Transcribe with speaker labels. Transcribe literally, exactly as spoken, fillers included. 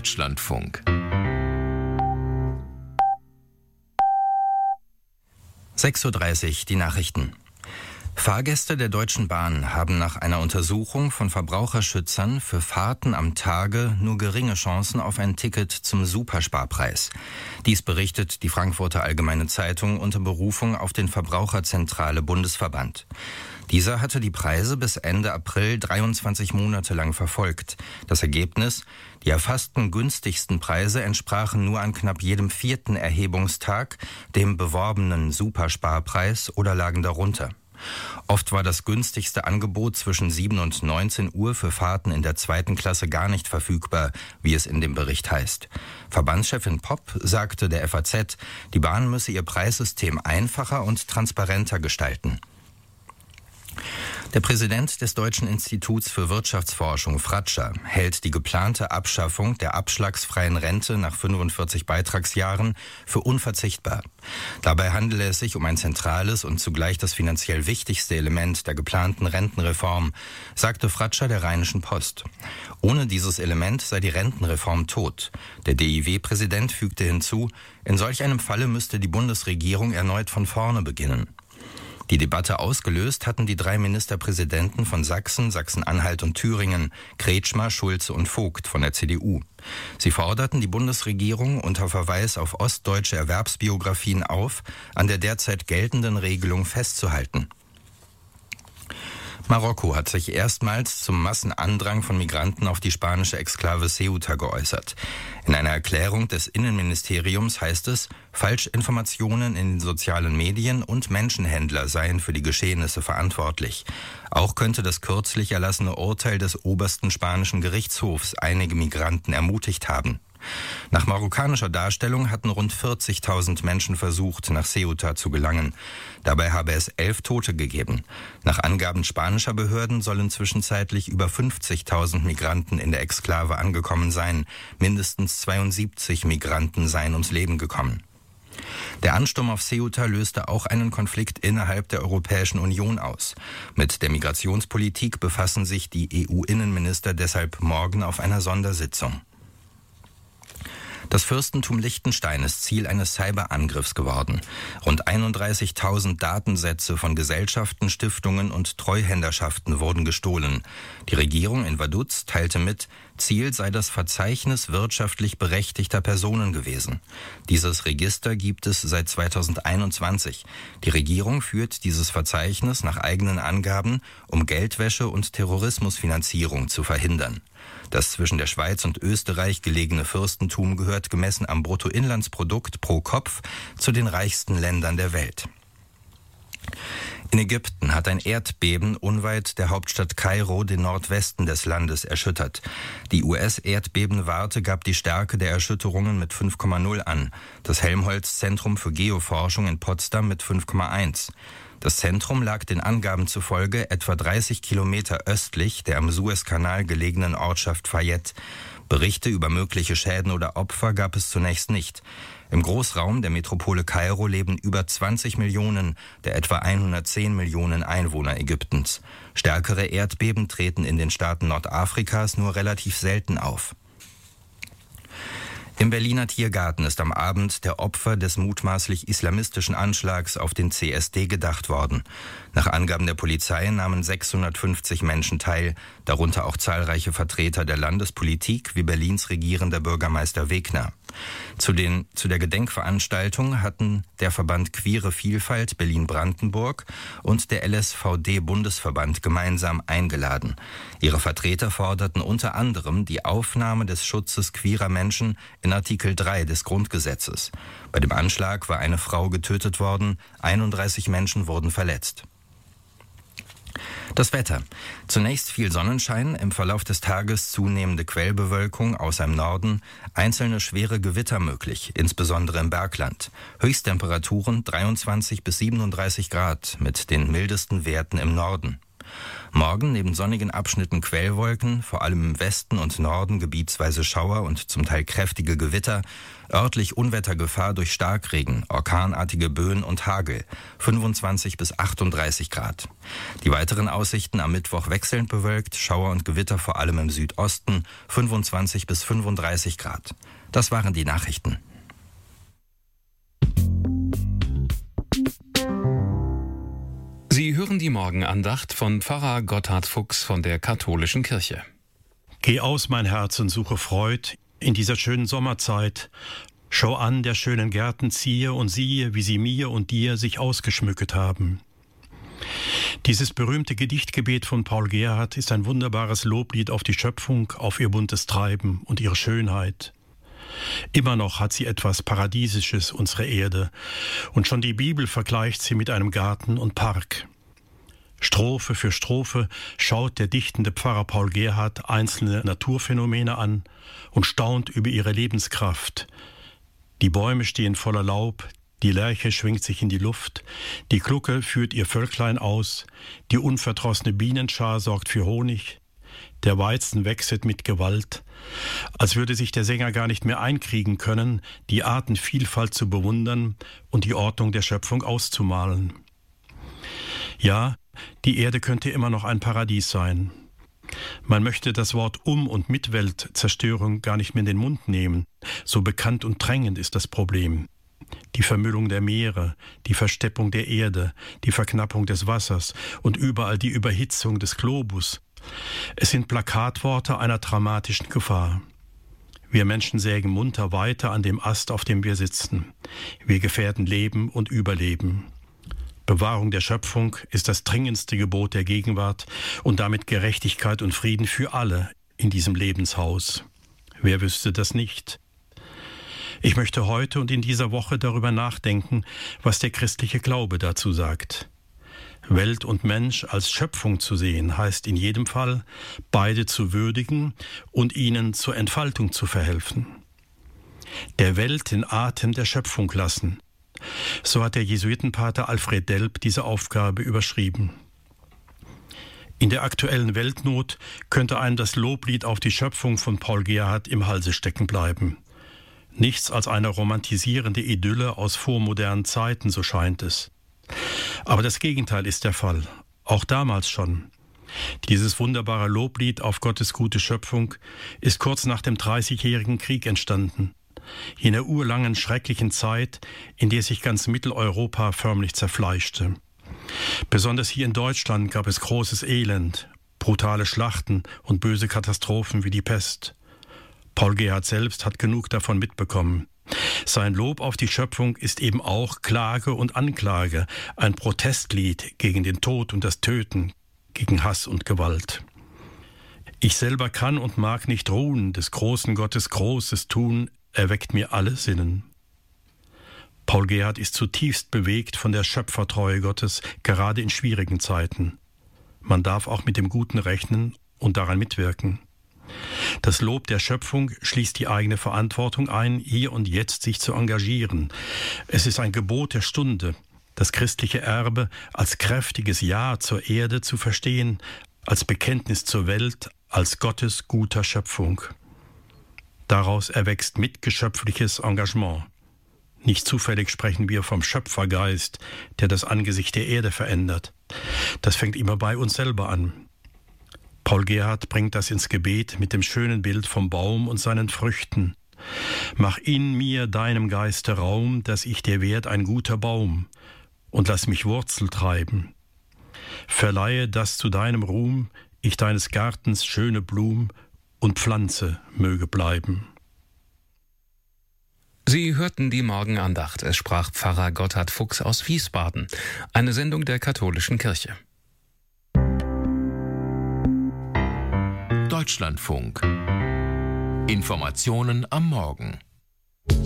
Speaker 1: Deutschlandfunk.
Speaker 2: sechs Uhr dreißig, die Nachrichten. Fahrgäste der Deutschen Bahn haben nach einer Untersuchung von Verbraucherschützern für Fahrten am Tage nur geringe Chancen auf ein Ticket zum Supersparpreis. Dies berichtet die Frankfurter Allgemeine Zeitung unter Berufung auf den Verbraucherzentrale Bundesverband. Dieser hatte die Preise bis Ende April dreiundzwanzig Monate lang verfolgt. Das Ergebnis: Die erfassten günstigsten Preise entsprachen nur an knapp jedem vierten Erhebungstag dem beworbenen Supersparpreis oder lagen darunter. Oft war das günstigste Angebot zwischen sieben und neunzehn Uhr für Fahrten in der zweiten Klasse gar nicht verfügbar, wie es in dem Bericht heißt. Verbandschefin Popp sagte der F A Z, die Bahn müsse ihr Preissystem einfacher und transparenter gestalten. Der Präsident des Deutschen Instituts für Wirtschaftsforschung, Fratscher, hält die geplante Abschaffung der abschlagsfreien Rente nach fünfundvierzig Beitragsjahren für unverzichtbar. Dabei handele es sich um ein zentrales und zugleich das finanziell wichtigste Element der geplanten Rentenreform, sagte Fratscher der Rheinischen Post. Ohne dieses Element sei die Rentenreform tot. Der D I W-Präsident fügte hinzu, in solch einem Falle müsste die Bundesregierung erneut von vorne beginnen. Die Debatte ausgelöst hatten die drei Ministerpräsidenten von Sachsen, Sachsen-Anhalt und Thüringen, Kretschmer, Schulze und Vogt von der C D U. Sie forderten die Bundesregierung unter Verweis auf ostdeutsche Erwerbsbiografien auf, an der derzeit geltenden Regelung festzuhalten. Marokko hat sich erstmals zum Massenandrang von Migranten auf die spanische Exklave Ceuta geäußert. In einer Erklärung des Innenministeriums heißt es, Falschinformationen in den sozialen Medien und Menschenhändler seien für die Geschehnisse verantwortlich. Auch könnte das kürzlich erlassene Urteil des obersten spanischen Gerichtshofs einige Migranten ermutigt haben. Nach marokkanischer Darstellung hatten rund vierzigtausend Menschen versucht, nach Ceuta zu gelangen. Dabei habe es elf Tote gegeben. Nach Angaben spanischer Behörden sollen zwischenzeitlich über fünfzigtausend Migranten in der Exklave angekommen sein. Mindestens zweiundsiebzig Migranten seien ums Leben gekommen. Der Ansturm auf Ceuta löste auch einen Konflikt innerhalb der Europäischen Union aus. Mit der Migrationspolitik befassen sich die E U-Innenminister deshalb morgen auf einer Sondersitzung. Das Fürstentum Liechtenstein ist Ziel eines Cyberangriffs geworden. Rund einunddreißigtausend Datensätze von Gesellschaften, Stiftungen und Treuhänderschaften wurden gestohlen. Die Regierung in Vaduz teilte mit, Ziel sei das Verzeichnis wirtschaftlich berechtigter Personen gewesen. Dieses Register gibt es seit zweitausendeinundzwanzig. Die Regierung führt dieses Verzeichnis nach eigenen Angaben, um Geldwäsche und Terrorismusfinanzierung zu verhindern. Das zwischen der Schweiz und Österreich gelegene Fürstentum gehört gemessen am Bruttoinlandsprodukt pro Kopf zu den reichsten Ländern der Welt. In Ägypten hat ein Erdbeben unweit der Hauptstadt Kairo den Nordwesten des Landes erschüttert. Die U S-Erdbebenwarte gab die Stärke der Erschütterungen mit fünf Komma null an, das Helmholtz-Zentrum für Geoforschung in Potsdam mit fünf Komma eins. Das Zentrum lag den Angaben zufolge etwa dreißig Kilometer östlich der am Suezkanal gelegenen Ortschaft Fayette. Berichte über mögliche Schäden oder Opfer gab es zunächst nicht. Im Großraum der Metropole Kairo leben über zwanzig Millionen der etwa hundertzehn Millionen Einwohner Ägyptens. Stärkere Erdbeben treten in den Staaten Nordafrikas nur relativ selten auf. Im Berliner Tiergarten ist am Abend der Opfer des mutmaßlich islamistischen Anschlags auf den C S D gedacht worden. Nach Angaben der Polizei nahmen sechshundertfünfzig Menschen teil, darunter auch zahlreiche Vertreter der Landespolitik wie Berlins regierender Bürgermeister Wegner. Zu, den, zu der Gedenkveranstaltung hatten der Verband Queere Vielfalt Berlin-Brandenburg und der L S V D-Bundesverband gemeinsam eingeladen. Ihre Vertreter forderten unter anderem die Aufnahme des Schutzes queerer Menschen in Artikel drei des Grundgesetzes. Bei dem Anschlag war eine Frau getötet worden, einunddreißig Menschen wurden verletzt. Das Wetter. Zunächst viel Sonnenschein, im Verlauf des Tages zunehmende Quellbewölkung außer im Norden, einzelne schwere Gewitter möglich, insbesondere im Bergland. Höchsttemperaturen dreiundzwanzig bis siebenunddreißig Grad mit den mildesten Werten im Norden. Morgen neben sonnigen Abschnitten Quellwolken, vor allem im Westen und Norden gebietsweise Schauer und zum Teil kräftige Gewitter, örtlich Unwettergefahr durch Starkregen, orkanartige Böen und Hagel, fünfundzwanzig bis achtunddreißig Grad. Die weiteren Aussichten am Mittwoch wechselnd bewölkt, Schauer und Gewitter vor allem im Südosten, fünfundzwanzig bis fünfunddreißig Grad. Das waren die Nachrichten.
Speaker 1: Sie hören die Morgenandacht von Pfarrer Gotthard Fuchs von der Katholischen Kirche.
Speaker 3: Geh aus, mein Herz, und suche Freud in dieser schönen Sommerzeit. Schau an der schönen Gärten ziehe und siehe, wie sie mir und dir sich ausgeschmückt haben. Dieses berühmte Gedichtgebet von Paul Gerhardt ist ein wunderbares Loblied auf die Schöpfung, auf ihr buntes Treiben und ihre Schönheit. Immer noch hat sie etwas Paradiesisches, unsere Erde, und schon die Bibel vergleicht sie mit einem Garten und Park. Strophe für Strophe schaut der dichtende Pfarrer Paul Gerhardt einzelne Naturphänomene an und staunt über ihre Lebenskraft. Die Bäume stehen voller Laub, die Lerche schwingt sich in die Luft, die Glucke führt ihr Völklein aus, die unverdrossene Bienenschar sorgt für Honig, der Weizen wächst mit Gewalt, als würde sich der Sänger gar nicht mehr einkriegen können, die Artenvielfalt zu bewundern und die Ordnung der Schöpfung auszumalen. Ja, die Erde könnte immer noch ein Paradies sein. Man möchte das Wort Um- und Mitweltzerstörung gar nicht mehr in den Mund nehmen. So bekannt und drängend ist das Problem. Die Vermüllung der Meere, die Versteppung der Erde, die Verknappung des Wassers und überall die Überhitzung des Globus. Es sind Plakatworte einer dramatischen Gefahr. Wir Menschen sägen munter weiter an dem Ast, auf dem wir sitzen. Wir gefährden Leben und Überleben. Bewahrung der Schöpfung ist das dringendste Gebot der Gegenwart und damit Gerechtigkeit und Frieden für alle in diesem Lebenshaus. Wer wüsste das nicht? Ich möchte heute und in dieser Woche darüber nachdenken, was der christliche Glaube dazu sagt. Welt und Mensch als Schöpfung zu sehen, heißt in jedem Fall, beide zu würdigen und ihnen zur Entfaltung zu verhelfen. Der Welt den Atem der Schöpfung lassen. So hat der Jesuitenpater Alfred Delp diese Aufgabe überschrieben. In der aktuellen Weltnot könnte einem das Loblied auf die Schöpfung von Paul Gerhardt im Halse stecken bleiben. Nichts als eine romantisierende Idylle aus vormodernen Zeiten, so scheint es. Aber das Gegenteil ist der Fall, auch damals schon. Dieses wunderbare Loblied auf Gottes gute Schöpfung ist kurz nach dem Dreißigjährigen Krieg entstanden, jener urlangen, schrecklichen Zeit, in der sich ganz Mitteleuropa förmlich zerfleischte. Besonders hier in Deutschland gab es großes Elend, brutale Schlachten und böse Katastrophen wie die Pest. Paul Gerhardt selbst hat genug davon mitbekommen. Sein Lob auf die Schöpfung ist eben auch Klage und Anklage, ein Protestlied gegen den Tod und das Töten, gegen Hass und Gewalt. Ich selber kann und mag nicht ruhen, des großen Gottes Großes tun, erweckt mir alle Sinnen. Paul Gerhardt ist zutiefst bewegt von der Schöpfertreue Gottes, gerade in schwierigen Zeiten. Man darf auch mit dem Guten rechnen und daran mitwirken. Das Lob der Schöpfung schließt die eigene Verantwortung ein, hier und jetzt sich zu engagieren. Es ist ein Gebot der Stunde, das christliche Erbe als kräftiges Ja zur Erde zu verstehen, als Bekenntnis zur Welt, als Gottes guter Schöpfung. Daraus erwächst mitgeschöpfliches Engagement. Nicht zufällig sprechen wir vom Schöpfergeist, der das Angesicht der Erde verändert. Das fängt immer bei uns selber an. Paul Gerhardt bringt das ins Gebet mit dem schönen Bild vom Baum und seinen Früchten. Mach in mir deinem Geiste Raum, dass ich dir werd ein guter Baum, und lass mich Wurzel treiben. Verleihe, dass zu deinem Ruhm ich deines Gartens schöne Blum und Pflanze möge bleiben.
Speaker 1: Sie hörten die Morgenandacht. Es sprach Pfarrer Gotthard Fuchs aus Wiesbaden. Eine Sendung der Katholischen Kirche.
Speaker 4: Deutschlandfunk. Informationen am Morgen.